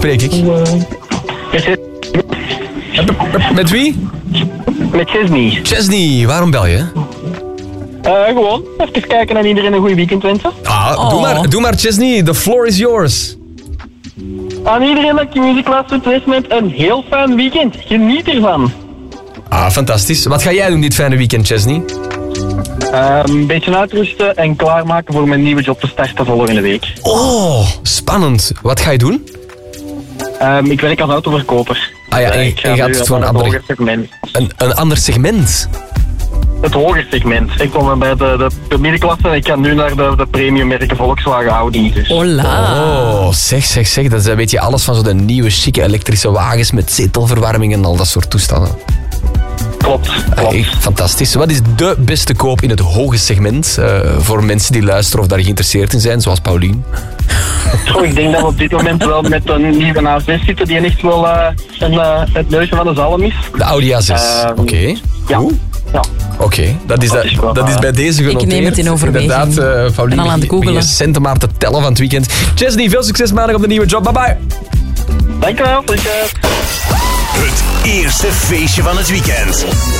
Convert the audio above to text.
spreek ik? Met wie? Met Chesney. Chesney, waarom bel je? Gewoon, even kijken en iedereen een goede weekend wensen. Doe maar Chesney, the floor is yours. Aan iedereen dat je muziek luistert, wens met een heel fijn weekend. Geniet ervan. Fantastisch. Wat ga jij doen dit fijne weekend, Chesney? Een beetje uitrusten en klaarmaken voor mijn nieuwe job te starten volgende week. Oh, spannend. Wat ga je doen? Ik werk als autoverkoper. En je gaat het voor een ander segment. Een ander segment? Het hoger segment. Ik kom bij de middenklasse en ik ga nu naar de premiummerken Volkswagen Audi. Dus. Hola. Oh, zeg. Dat weet je alles van zo de nieuwe, chique elektrische wagens met zetelverwarming en al dat soort toestanden. Klopt. Fantastisch. Wat is de beste koop in het hoge segment voor mensen die luisteren of daar geïnteresseerd in zijn, zoals Paulien? Ik denk dat we op dit moment wel met een nieuwe A6 zitten die echt wel het neusje van de zalm is. De Audi A6, oké. Ja. Oké, dat is bij deze genoteerd. Ik neem het in overweging. Inderdaad, Paulien, en al aan het googelen. je centen maar te tellen van het weekend. Chesney, veel succes maandag op de nieuwe job. Bye bye. Dankjewel. Het eerste feestje van het weekend.